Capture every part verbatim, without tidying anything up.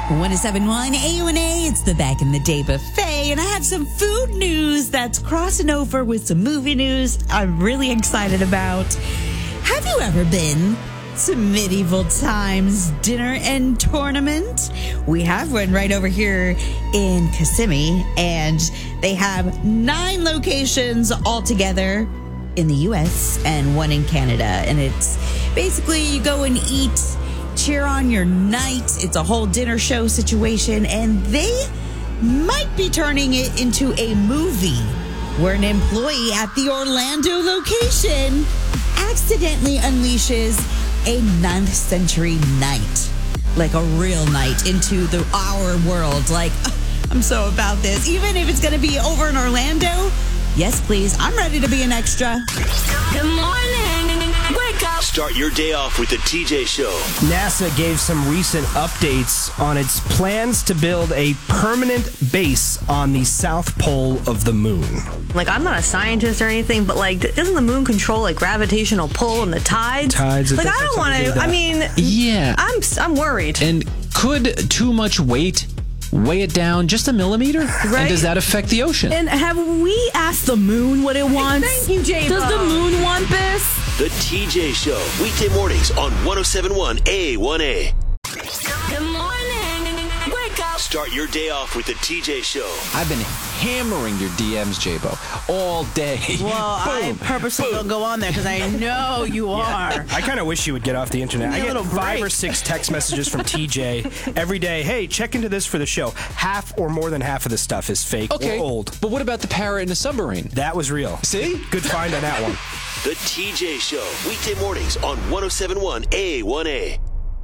one oh seven point one A U N A, it's the Back in the Day Buffet, and I have some food news that's crossing over with some movie news I'm really excited about. Have you ever been to Medieval Times Dinner and Tournament? We have one right over here in Kissimmee, and they have nine locations altogether in the U S and one in Canada. And it's basically you go and eat, cheer on your night. It's a whole dinner show situation, and they might be turning it into a movie where an employee at the Orlando location accidentally unleashes a ninth century knight, like a real knight, into the our world. Like, I'm so about this. Even if it's going to be over in Orlando, yes, please. I'm ready to be an extra. Good morning. Wake up. Start your day off with the T J Show. NASA gave some recent updates on its plans to build a permanent base on the south pole of the moon. Like, I'm not a scientist or anything, but, like, doesn't the moon control, like, gravitational pull and the tides? Tides. Like, I don't want to, I mean, yeah. I'm, I'm worried. And could too much weight weigh it down just a millimeter? Right. And does that affect the ocean? And have we asked the moon what it wants? Thank you, J-Bo. Does the moon want this? The T J Show, weekday mornings on one oh seven point one A one A. Good morning. Wake up. Start your day off with the T J Show. I've been hammering your D Ms, J-Bo, all day. Well, I purposely don't go on there because I know you are. I kind of wish you would get off the internet. I Need a get little five break. or six text messages from T J every day. Hey, check into this for the show. Half or more than half of the stuff is fake Okay, or old. but what about the parrot in the submarine? That was real. See? Good find on that one. The T J Show, weekday mornings on one oh seven point one A one A.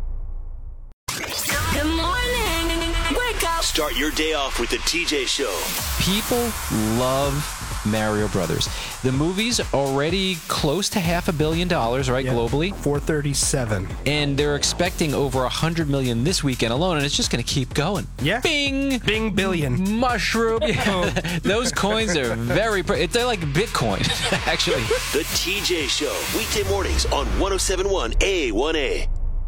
Good morning. Wake up. Start your day off with the T J Show. People love Mario Brothers. The movie's already close to half a billion dollars, right, Yeah. globally? four thirty-seven. And they're expecting over one hundred million this weekend alone, and it's just going to keep going. Yeah. Bing! Bing billion. Mushroom. Those coins are very... Pre- they're like Bitcoin, actually. The T J Show, weekday mornings on one oh seven point one A one A.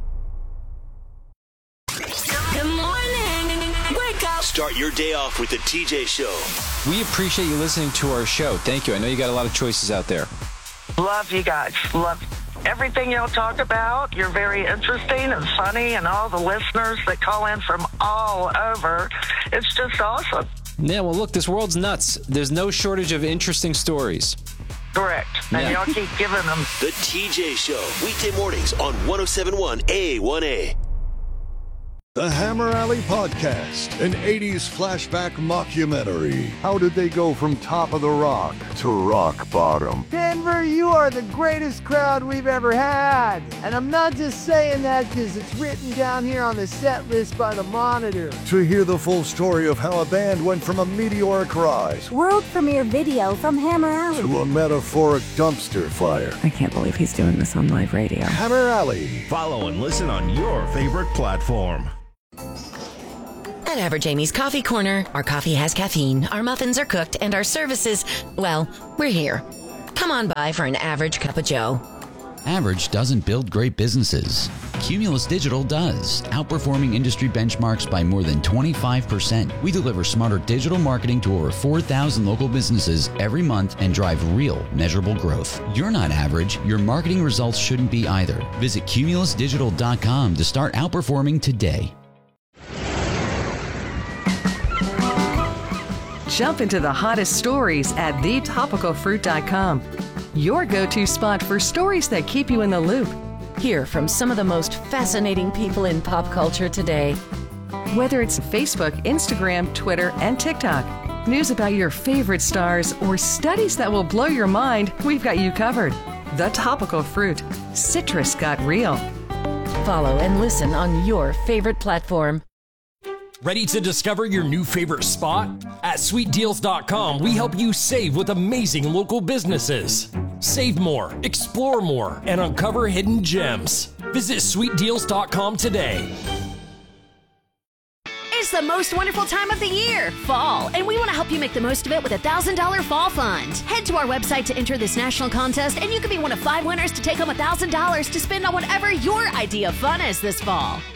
Good morning. Wake up. Start your day off with the T J Show. We appreciate you listening to our show. Thank you. I know you got a lot of choices out there. Love you guys. Love everything y'all talk about. You're very interesting and funny, and all the listeners that call in from all over. It's just awesome. Yeah, well, look, this world's nuts. There's no shortage of interesting stories. Correct. And Yeah. y'all keep giving them. The T J Show, weekday mornings on one oh seven point one A one A. The Hammer Alley Podcast, an eighties flashback mockumentary. How did they go from top of the rock to rock bottom? Denver, you are the greatest crowd we've ever had. And I'm not just saying that because it's written down here on the set list by the Monitor. To hear the full story of how a band went from a meteoric rise World premiere video from Hammer Alley. to a metaphoric dumpster fire. I can't believe he's doing this on live radio. Hammer Alley. Follow and listen on your favorite platform. At Average Amy's Coffee Corner, our coffee has caffeine, our muffins are cooked, and our services, well, we're here. Come on by for an average cup of joe. Average doesn't build great businesses. Cumulus Digital does, outperforming industry benchmarks by more than twenty-five percent. We deliver smarter digital marketing to over four thousand local businesses every month and drive real, measurable growth. You're not average. Your marketing results shouldn't be either. Visit cumulus digital dot com to start outperforming today. Jump into the hottest stories at the topical fruit dot com. Your go-to spot for stories that keep you in the loop. Hear from some of the most fascinating people in pop culture today. Whether it's Facebook, Instagram, Twitter, and TikTok, news about your favorite stars, or studies that will blow your mind, we've got you covered. The Topical Fruit. Citrus got real. Follow and listen on your favorite platform. Ready to discover your new favorite spot? At sweet deals dot com, we help you save with amazing local businesses. Save more, explore more, and uncover hidden gems. Visit sweet deals dot com today. It's the most wonderful time of the year, fall, and we want to help you make the most of it with a one thousand dollars Fall Fund. Head to our website to enter this national contest, and you could be one of five winners to take home one thousand dollars to spend on whatever your idea of fun is this fall.